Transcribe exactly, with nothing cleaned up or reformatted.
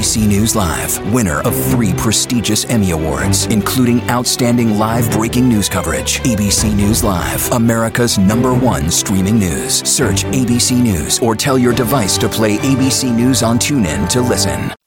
B C News Live, winner of three prestigious Emmy Awards, including Outstanding Live Breaking News Coverage. A B C News Live, America's number one streaming news. Search A B C News or tell your device to play A B C News on TuneIn to listen.